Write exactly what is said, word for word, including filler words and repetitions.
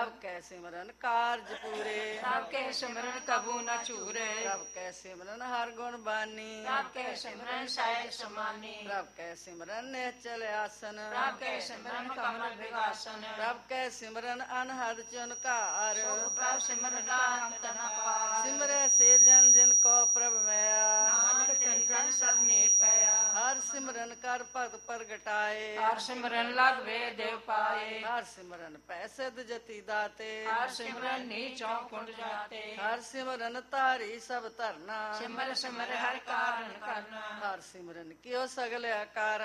ਪ੍ਰਭ ਕੈ ਸਿਮਰਨ ਕਾਰਜ ਪੂਰੇ ਪ੍ਰਭ ਕੈ ਸਿਮਰਨ ਕਬੂ ਨ ਝੂਰੇ ਪ੍ਰਭ ਕੈ ਸਿਮਰਨ ਹਰ ਗੁਣ ਬਾਨੀ ਪ੍ਰਭ ਕੈ ਸਿਮਰਨ ਸਹਿਜ ਸਮਾਨੀ ਪ੍ਰਭ ਕੈ ਸਿਮਰਨ ਨਿਹਚਲ ਆਸਨ ਪ੍ਰਭ ਕੈ ਸਿਮਰਨ ਕਮਲ ਵਿਗਾਸਨ ਪ੍ਰਭ ਕੈ ਸਿਮਰਨ ਅਨਹਦ ਚੁਨਕਾਰ ਸੁਖ ਪ੍ਰਭ ਸਿਮਰਨ ਦਾ ਅੰਤ ਨ ਪਾਰ ਸਿਮਰੈ ਸੇ ਜਨ ਜਿਨ ਕੋ ਪ੍ਰਭ ਮੈਇਆ ਨਾਨਕ ਤਿਨ ਜਨ ਸਰਨੇ ਪਿਆ ਹਰ ਸਿਮਰਨ ਕਰ ਭਗਤ ਪ੍ਰਗਟਾਏ ਹਰ ਸਿਮਰਨ ਲਗ ਵੇ ਦੇਵ ਪਾਏ ਹਰ ਸਿਮਰਨ ਪੈ ਸਿਧ ਜਤੀ ਦਾਤੇ ਹਰ ਸਿਮਰਨ ਨੀਚੋਂ ਕੁੰਡ ਜਾਤੇ ਹਰ ਸਿਮਰਨ ਧਾਰੀ ਸਭ ਧਰਨਾ ਸਿਮਰ ਸਿਮਰ ਹਰ ਕਾਰਨ ਕਰਨਾ ਹਰ ਸਿਮਰਨ ਕਿਉ ਸਗਲ ਆਕਾਰ